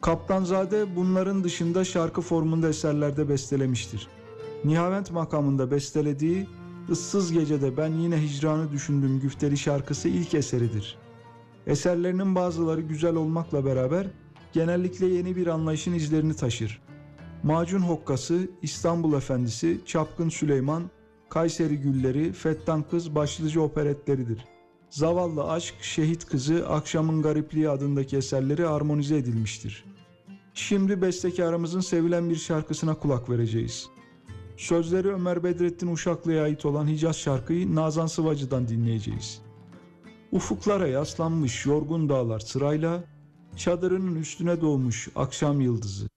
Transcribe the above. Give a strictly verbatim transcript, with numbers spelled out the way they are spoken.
Kaptanzade bunların dışında şarkı formunda eserlerde bestelemiştir. Nihavent makamında bestelediği "Issız Gecede Ben Yine Hicranı Düşündüm" güfteli şarkısı ilk eseridir. Eserlerinin bazıları güzel olmakla beraber genellikle yeni bir anlayışın izlerini taşır. Macun Hokkası, İstanbul Efendisi, Çapkın Süleyman, Kayseri Gülleri, Fettan Kız başlıca operetleridir. Zavallı Aşk, Şehit Kızı, Akşamın Garipliği adındaki eserleri armonize edilmiştir. Şimdi bestekarımızın sevilen bir şarkısına kulak vereceğiz. Sözleri Ömer Bedrettin Uşaklı'ya ait olan Hicaz şarkıyı Nazan Sıvacı'dan dinleyeceğiz. Ufuklara yaslanmış yorgun dağlar sırayla, çadırının üstüne doğmuş akşam yıldızı.